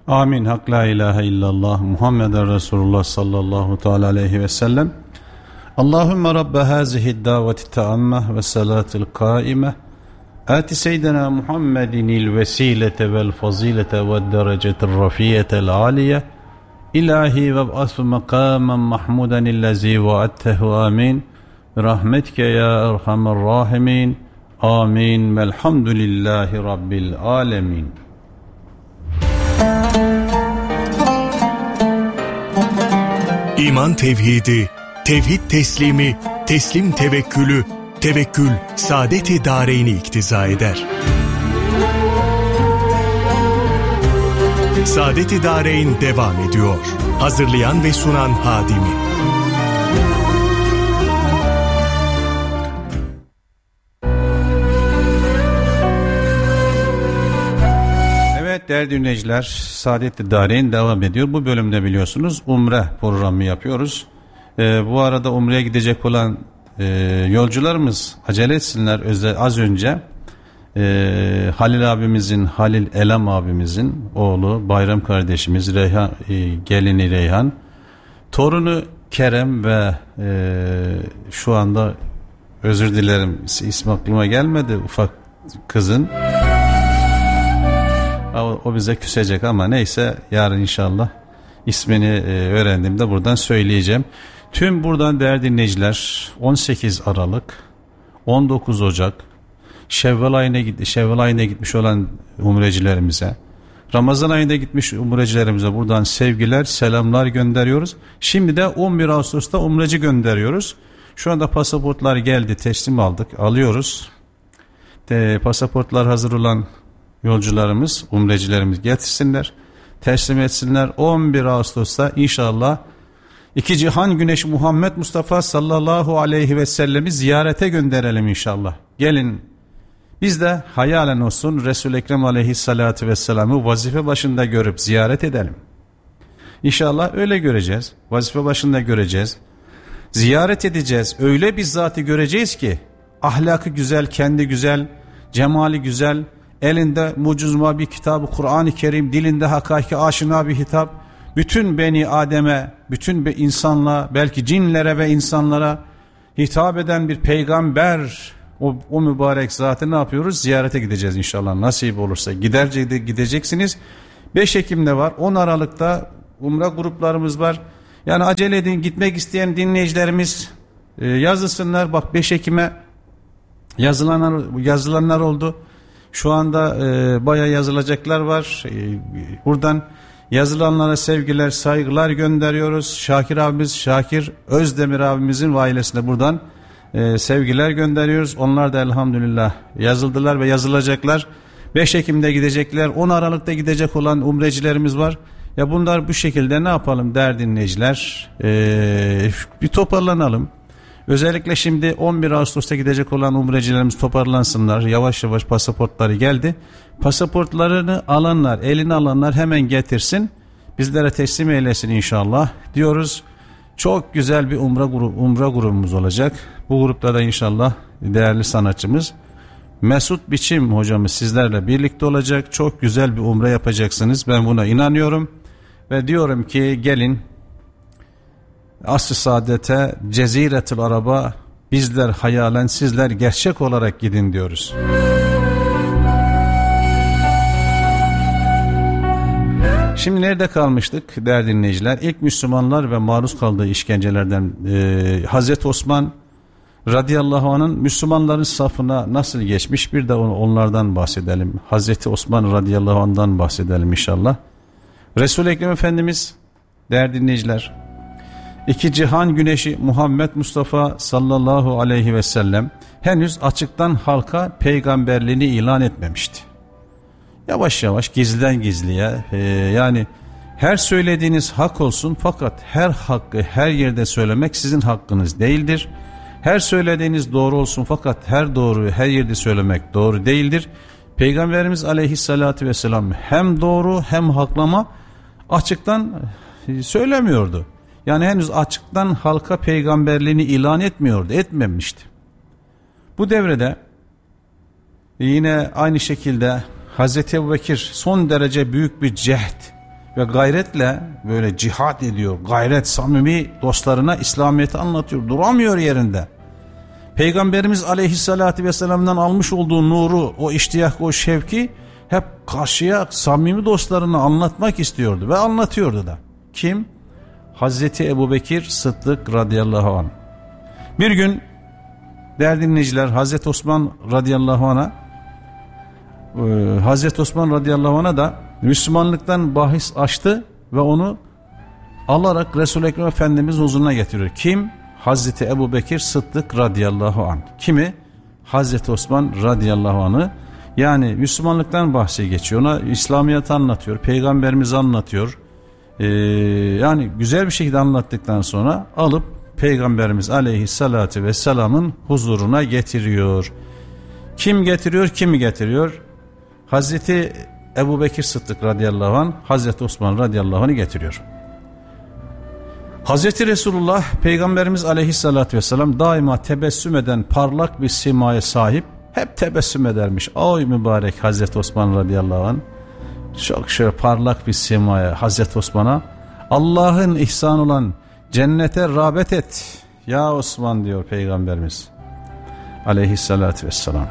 Amin. Hak la ilahe illallah Muhammeden Resulullah sallallahu teala aleyhi ve sellem. Allahümme Rabbe hazihi daveti teammeh ve salatil kaime. Ati seyyidina Muhammedinil vesilete vel fazilete ve derecetir rafiyetel aliye. İlahi ve b'asfı makamen mahmuden illezi vaattehu amin. Rahmetke ya erhamer rahimin. Amin. Velhamdülillahi Rabbil alemin. İman tevhidi, tevhid teslimi, teslim tevekkülü, tevekkül saadet-i dâreyni iktiza eder. Saadet-i Dâreyn devam ediyor. Hazırlayan ve sunan Hadimi. Evet değerli dinleyiciler, Saadet-i Dâreyn devam ediyor. Bu bölümde biliyorsunuz Umre programı yapıyoruz. Bu arada Umre'ye gidecek olan yolcularımız acele etsinler. Az önce Halil abimizin, Halil Elam abimizin oğlu Bayram kardeşimiz Reyhan, gelini Reyhan, torunu Kerem ve şu anda özür dilerim ismi aklıma gelmedi, ufak kızın. O bize küsecek ama neyse, yarın inşallah ismini öğrendiğimde buradan söyleyeceğim. Tüm buradan değerli dinleyiciler 18 Aralık 19 Ocak Şevval ayına gitmiş olan umrecilerimize, Ramazan ayında gitmiş umrecilerimize buradan sevgiler, selamlar gönderiyoruz. Şimdi de 11 Ağustos'ta umreci gönderiyoruz. Şu anda pasaportlar geldi, teslim alıyoruz. Pasaportlar hazır olan yolcularımız, umrecilerimiz getirsinler, teslim etsinler. 11 Ağustos'ta inşallah İki cihan güneşi Muhammed Mustafa sallallahu aleyhi ve sellemi ziyarete gönderelim inşallah. Gelin biz de hayalen olsun Resul-i Ekrem aleyhissalatu vesselam'ı vazife başında görüp ziyaret edelim. İnşallah öyle göreceğiz. Vazife başında göreceğiz. Ziyaret edeceğiz. Öyle bir zatı göreceğiz ki ahlakı güzel, kendi güzel, cemali güzel, elinde mucizma bir kitabı Kur'an-ı Kerim, dilinde hakiki aşina bir hitap. Bütün Beni Adem'e, bütün insanlığa, belki cinlere ve insanlara hitap eden bir peygamber, o mübarek zatı ne yapıyoruz? Ziyarete gideceğiz inşallah, nasip olursa. Gideceksiniz. 5 Ekim'de var, 10 Aralık'ta umre gruplarımız var. Yani acele edin, gitmek isteyen dinleyicilerimiz yazılsınlar. Bak 5 Ekim'e yazılanlar oldu. Şu anda bayağı yazılacaklar var. Buradan yazılanlara sevgiler, saygılar gönderiyoruz. Şakir abimiz, Şakir Özdemir abimizin ve ailesine buradan sevgiler gönderiyoruz. Onlar da elhamdülillah yazıldılar ve yazılacaklar. 5 Ekim'de gidecekler. 10 Aralık'ta gidecek olan umrecilerimiz var. Ya bunlar bu şekilde ne yapalım değerli dinleyiciler? Bir toparlanalım. Özellikle şimdi 11 Ağustos'ta gidecek olan umrecilerimiz toparlansınlar. Yavaş yavaş pasaportları geldi. Pasaportlarını alanlar, elini alanlar hemen getirsin. Bizlere teslim eylesin inşallah diyoruz. Çok güzel bir umre grubumuz olacak. Bu grupta da inşallah değerli sanatçımız Mesut Biçim hocamız sizlerle birlikte olacak. Çok güzel bir umre yapacaksınız. Ben buna inanıyorum. Ve diyorum ki gelin Asr-ı Saadet'e, Ceziretül Arab'a bizler hayalen, sizler gerçek olarak gidin diyoruz. Şimdi nerede kalmıştık değerli dinleyiciler? İlk Müslümanlar ve maruz kaldığı işkencelerden Hazreti Osman radıyallahu anh'ın Müslümanların safına nasıl geçmiş, bir de onlardan bahsedelim. Hazreti Osman radıyallahu anh'dan bahsedelim inşallah. Resul-i Ekrem Efendimiz değerli dinleyiciler, İki cihan güneşi Muhammed Mustafa sallallahu aleyhi ve sellem henüz açıktan halka peygamberliğini ilan etmemişti. Yavaş yavaş, gizliden gizliye, yani her söylediğiniz hak olsun, fakat her hakkı her yerde söylemek sizin hakkınız değildir. Her söylediğiniz doğru olsun, fakat her doğruyu her yerde söylemek doğru değildir. Peygamberimiz aleyhissalatü vesselam hem doğru hem haklama açıktan söylemiyordu. Yani henüz açıktan halka peygamberliğini ilan etmemişti. Bu devrede yine aynı şekilde Hazreti Ebubekir son derece büyük bir cehd ve gayretle böyle cihat ediyor. Gayret, samimi dostlarına İslamiyet'i anlatıyor. Duramıyor yerinde. Peygamberimiz aleyhissalatü vesselam'dan almış olduğu nuru, o iştiyak, o şevki hep karşıya samimi dostlarına anlatmak istiyordu ve anlatıyordu da. Kim? Hazreti Ebubekir Sıddık radıyallahu anh. Bir gün değerli dinleyiciler, Hazreti Osman radıyallahu anh'a da Müslümanlıktan bahis açtı ve onu alarak Resul-i Ekrem Efendimiz huzuruna getiriyor. Kim? Hazreti Ebubekir Sıddık radıyallahu anh. Kimi? Hazreti Osman radıyallahu anh'ı. Yani Müslümanlıktan bahsi geçiyor. Ona İslamiyet'i anlatıyor. Peygamberimizi anlatıyor. Yani güzel bir şekilde anlattıktan sonra alıp Peygamberimiz aleyhissalatü vesselamın huzuruna getiriyor. Kim getiriyor? Kimi getiriyor? Hazreti Ebubekir Sıddık radıyallahu anh, Hazreti Osman radıyallahu anh'ı getiriyor. Hazreti Resulullah Peygamberimiz aleyhissalatü vesselam daima tebessüm eden parlak bir simaya sahip, hep tebessüm edermiş. Oy mübarek Hazreti Osman radıyallahu anh, çok şöyle parlak bir simaya Hazreti Osman'a, Allah'ın ihsan olan cennete rağbet et ya Osman diyor Peygamberimiz aleyhissalatü vesselam.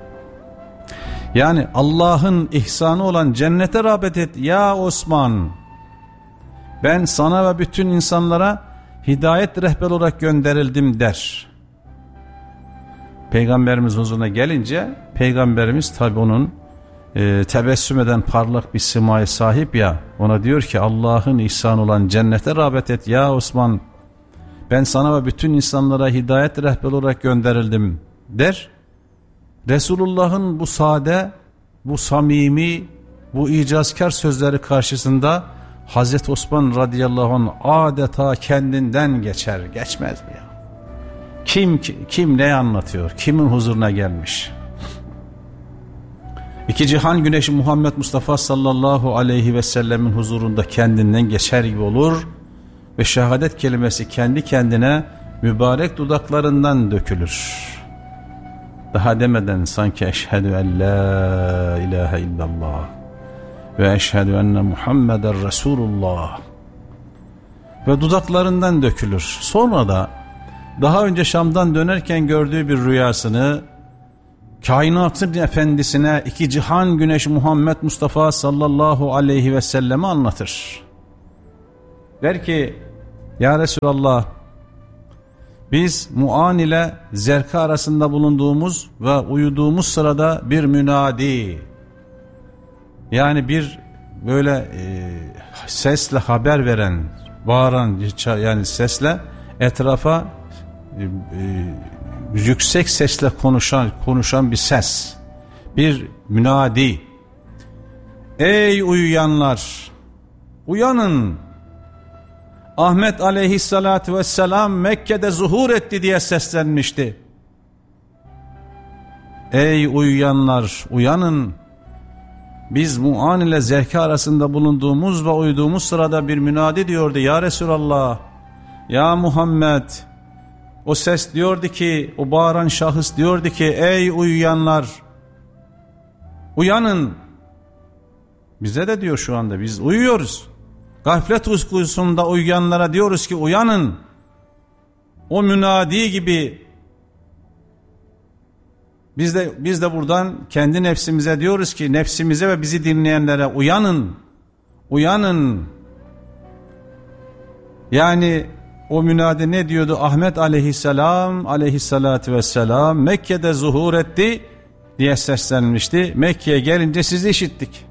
Yani Allah'ın ihsanı olan cennete rağbet et ya Osman. Ben sana ve bütün insanlara hidayet rehber olarak gönderildim der. Peygamberimiz huzuruna gelince Peygamberimiz tabi onun tebessüm eden parlak bir simaya sahip ya, ona diyor ki Allah'ın ihsanı olan cennete rağbet et ya Osman. Ben sana ve bütün insanlara hidayet rehber olarak gönderildim der. Resulullah'ın bu sade, bu samimi, bu icazkar sözleri karşısında Hazreti Osman radıyallahu anh adeta kendinden geçmez mi ya? Kim ne anlatıyor? Kimin huzuruna gelmiş? İki cihan güneşi Muhammed Mustafa sallallahu aleyhi ve sellemin huzurunda kendinden geçer gibi olur ve şehadet kelimesi kendi kendine mübarek dudaklarından dökülür. Daha demeden sanki eşhedü en la ilahe illallah ve eşhedü enne Muhammeden Resulullah ve dudaklarından dökülür. Sonra da daha önce Şam'dan dönerken gördüğü bir rüyasını kainatın efendisine, iki cihan güneşi Muhammed Mustafa sallallahu aleyhi ve selleme anlatır. Der ki ya Resulallah, biz Mu'an ile Zerka arasında bulunduğumuz ve uyuduğumuz sırada bir münadi, yani bir böyle sesle haber veren, bağıran, yani sesle etrafa yüksek sesle konuşan bir ses, bir münadi. Ey uyuyanlar, uyanın, Ahmet aleyhissalatü vesselam Mekke'de zuhur etti diye seslenmişti. Ey uyuyanlar, uyanın, biz Mu'an ile Zerka arasında bulunduğumuz ve uyuduğumuz sırada bir münadi diyordu ya Resulallah, ya Muhammed. O ses diyordu ki, o bağıran şahıs diyordu ki ey uyuyanlar, uyanın. Bize de diyor şu anda, biz uyuyoruz. Gaflet uykusunda uyuyanlara diyoruz ki uyanın. O münadi gibi biz de buradan kendi nefsimize diyoruz ki, nefsimize ve bizi dinleyenlere uyanın. Uyanın. Yani o münadi ne diyordu? Ahmet aleyhisselam, aleyhissalatü vesselam Mekke'de zuhur etti diye seslenmişti. Mekke'ye gelince sizi işittik.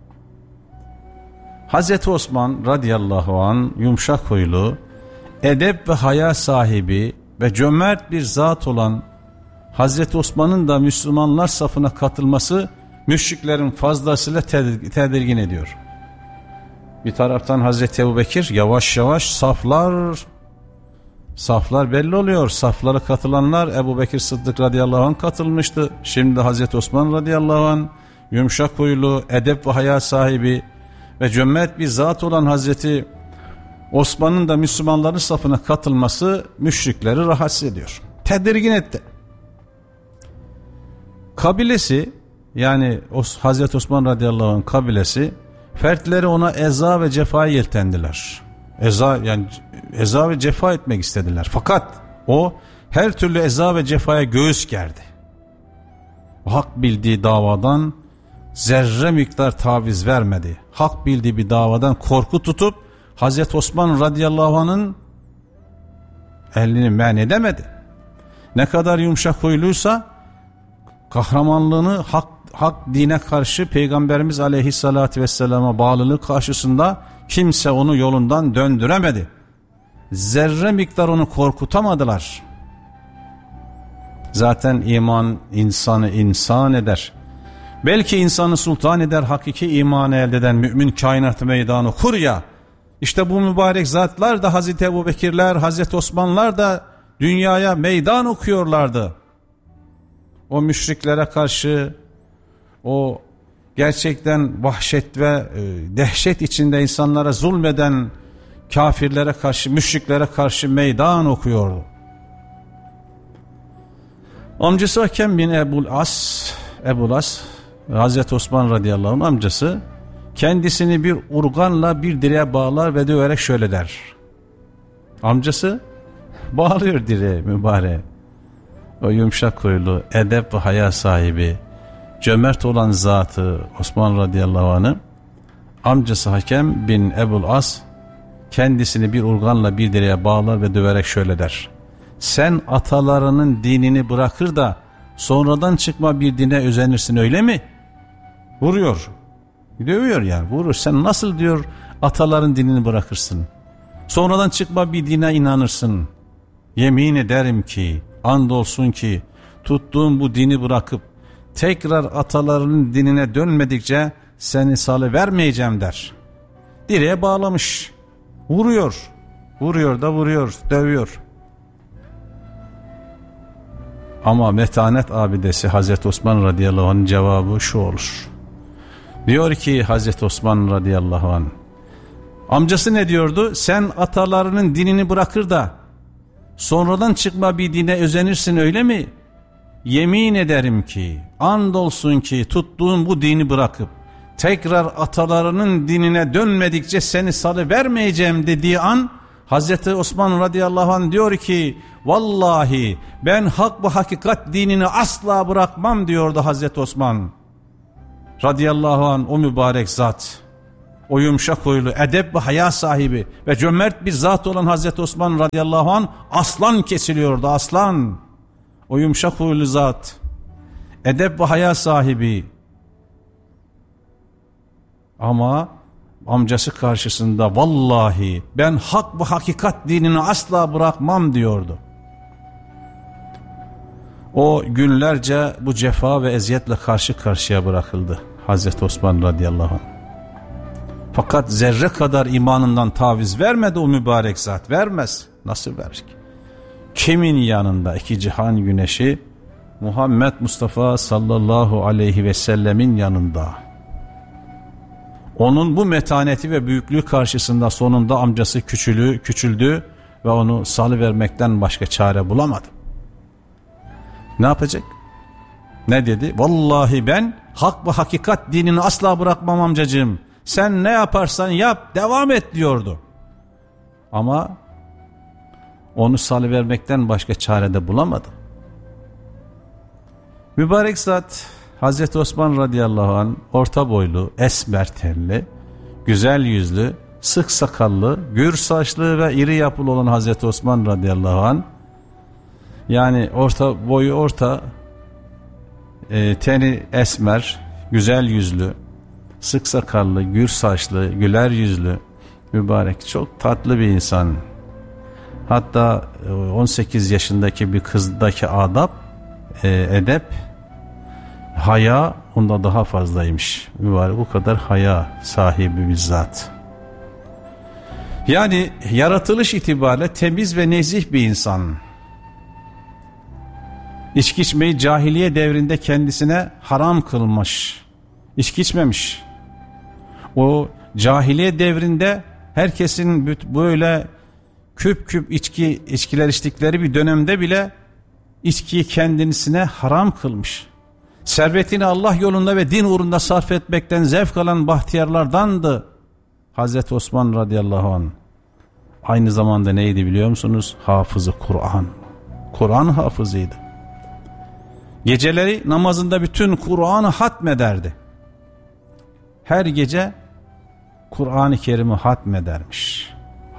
Hazreti Osman radıyallahu anh yumuşak huylu, edep ve haya sahibi ve cömert bir zat olan Hazreti Osman'ın da Müslümanlar safına katılması müşriklerin fazlasıyla tedirgin ediyor. Bir taraftan Hazreti Ebubekir yavaş yavaş saflar belli oluyor. Saflara katılanlar Ebubekir Sıddık radıyallahu anh katılmıştı. Şimdi Hazreti Osman radıyallahu anh yumuşak huylu, edep ve haya sahibi ve cömert bir zat olan Hazreti Osman'ın da Müslümanların safına katılması müşrikleri rahatsız ediyor. Tedirgin etti. Kabilesi, yani Hazreti Osman radıyallahu anh kabilesi Fertleri ona eza ve cefa yeltendiler. Eza ve cefa etmek istediler. Fakat o her türlü eza ve cefaya göğüs gerdi. Hak bildiği davadan zerre miktar taviz vermedi. Hak bildiği bir davadan korku tutup Hazreti Osman radıyallahu anh'ın elini men edemedi. Ne kadar yumuşak huyluysa kahramanlığını hak dine karşı Peygamberimiz aleyhissalatü vesselama bağlılığı karşısında kimse onu yolundan döndüremedi. Zerre miktar onu korkutamadılar. Zaten iman insanı insan eder. Belki insanı sultan eder, hakiki imanı elde eden mümin kainat meydanı kur ya. İşte bu mübarek zatlar da Hazreti Ebubekirler, Hazreti Osmanlar da dünyaya meydan okuyorlardı. O müşriklere karşı, o gerçekten vahşet ve dehşet içinde insanlara zulmeden kafirlere karşı, müşriklere karşı meydan okuyordu. Amcası Hakem bin Ebul As, Hazreti Osman radıyallahu anh amcası, kendisini bir urganla bir direğe bağlar ve döverek şöyle der. Amcası bağlıyor direğe mübarek. O yumuşak huylu, edep ve haya sahibi, cömert olan zatı Osman radıyallahu anh'ı amcası Hakem bin Ebul As kendisini bir urganla bir direğe bağlar ve döverek şöyle der. Sen atalarının dinini bırakır da sonradan çıkma bir dine özenirsin, öyle mi? Vuruyor. Dövüyor yani, vurur. Sen nasıl diyor ataların dinini bırakırsın? Sonradan çıkma bir dine inanırsın. Yemin ederim ki, andolsun ki tuttuğun bu dini bırakıp tekrar atalarının dinine dönmedikçe seni salıvermeyeceğim der. Direğe bağlamış. Vuruyor. Vuruyor da vuruyor, dövüyor. Ama metanet abidesi Hazreti Osman radıyallahu anh'ın cevabı şu olur. Diyor ki Hazreti Osman radıyallahu anh, amcası ne diyordu? Sen atalarının dinini bırakır da sonradan çıkma bir dine özenirsin, öyle mi? Yemin ederim ki, andolsun ki tuttuğun bu dini bırakıp tekrar atalarının dinine dönmedikçe seni salıvermeyeceğim dediği an Hazreti Osman radıyallahu anh diyor ki, vallahi ben hak ve hakikat dinini asla bırakmam diyordu Hazreti Osman radıyallahu anh, o mübarek zat. O yumuşak huylu, edep ve haya sahibi ve cömert bir zat olan Hazreti Osman radıyallahu anh aslan kesiliyordu, aslan. O yumuşak huylu zat, edep ve haya sahibi. Ama amcası karşısında vallahi ben hak ve hakikat dinini asla bırakmam diyordu. O günlerce bu cefa ve eziyetle karşı karşıya bırakıldı Hazreti Osman radıyallahu anh. Fakat zerre kadar imanından taviz vermedi o mübarek zat. Vermez. Nasıl verecek? Kimin yanında? İki cihan güneşi Muhammed Mustafa sallallahu aleyhi ve sellemin yanında. Onun bu metaneti ve büyüklüğü karşısında sonunda amcası küçüldü ve onu salıvermekten başka çare bulamadı. Ne yapacak? Ne dedi? Vallahi ben hak ve hakikat dinini asla bırakmam amcacığım. Sen ne yaparsan yap, devam et diyordu. Ama onu salıvermekten başka çare de bulamadı. Mübarek zat Hazreti Osman radıyallahu anh orta boylu, esmer tenli, güzel yüzlü, sık sakallı, gür saçlı ve iri yapılı olan Hazreti Osman radıyallahu anh, yani boyu orta, teni esmer, güzel yüzlü, sık sakallı, gür saçlı, güler yüzlü, mübarek, çok tatlı bir insan. Hatta 18 yaşındaki bir kızdaki adab, edep, haya onda daha fazlaymış. Mübarek o kadar haya sahibi bir zat. Yani yaratılış itibariyle temiz ve nezih bir insan. İçki içmeyi cahiliye devrinde kendisine haram kılmış. İçki içmemiş. O cahiliye devrinde herkesin böyle küp içkiler içtikleri bir dönemde bile içkiyi kendisine haram kılmış. Servetini Allah yolunda ve din uğrunda sarf etmekten zevk alan bahtiyarlardandı Hazreti Osman radıyallahu anh. Aynı zamanda neydi biliyor musunuz? Hafızı Kur'an. Kur'an hafızıydı. Geceleri namazında bütün Kur'an'ı hatmederdi. Her gece Kur'an-ı Kerim'i hatmedermiş.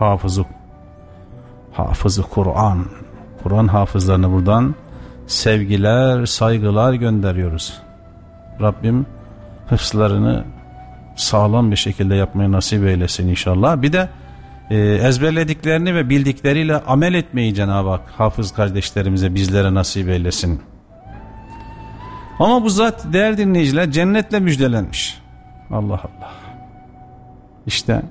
Hafızı Kur'an. Kur'an hafızlarına buradan sevgiler, saygılar gönderiyoruz. Rabbim hıfzlarını sağlam bir şekilde yapmayı nasip eylesin inşallah. Bir de ezberlediklerini ve bildikleriyle amel etmeyi Cenab-ı Hak hafız kardeşlerimize, bizlere nasip eylesin. Ama bu zat değerli dinleyiciler cennetle müjdelenmiş. Allah Allah. İşte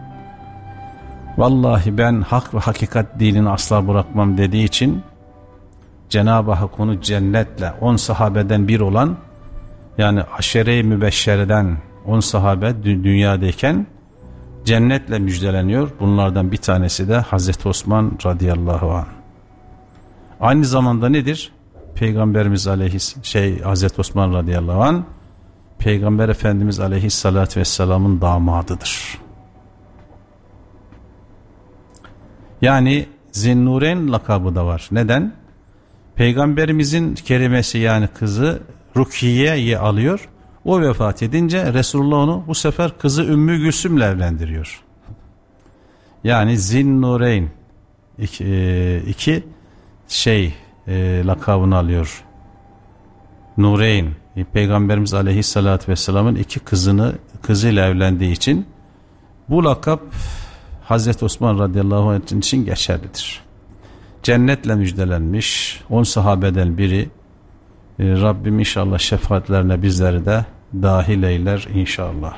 vallahi ben hak ve hakikat dinini asla bırakmam dediği için Cenab-ı Hak onu cennetle 10 sahabeden bir olan, yani aşere-i mübeşşereden 10 sahabe dünyadayken cennetle müjdeleniyor. Bunlardan bir tanesi de Hazreti Osman radıyallahu anh. Aynı zamanda nedir? Peygamberimiz Hazreti Osman radıyallahu anh Peygamber Efendimiz aleyhissalatü vesselamın damadıdır. Yani Zinnureyn lakabı da var. Neden? Peygamberimizin kerimesi, yani kızı Rukiye'yi alıyor. O vefat edince Resulullah onu bu sefer kızı Ümmü Gülsüm'le evlendiriyor. Yani Zinnureyn iki lakabını alıyor. Nureyn, Peygamberimiz aleyhissalatü vesselamın iki kızıyla evlendiği için bu lakap Hazreti Osman radıyallahu anh için geçerlidir. Cennetle müjdelenmiş 10 sahabeden biri. Rabbim inşallah şefaatlerine bizleri de dahil eyler inşallah.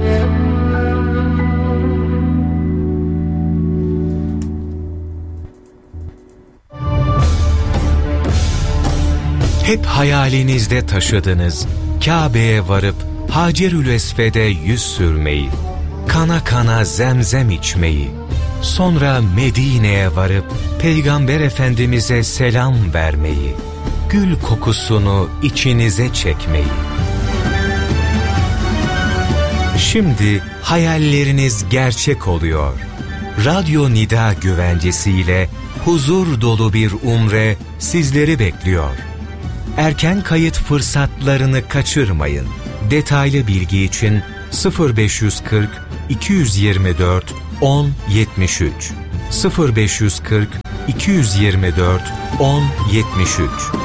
Hep hayalinizde taşıdınız, Kabe'ye varıp Hacerül Esved'e yüz sürmeyi, kana kana zemzem içmeyi, sonra Medine'ye varıp Peygamber Efendimiz'e selam vermeyi, gül kokusunu içinize çekmeyi. Şimdi hayalleriniz gerçek oluyor. Radyo Nida güvencesiyle huzur dolu bir umre sizleri bekliyor. Erken kayıt fırsatlarını kaçırmayın. Detaylı bilgi için 0540 224 1073 0540 224 1073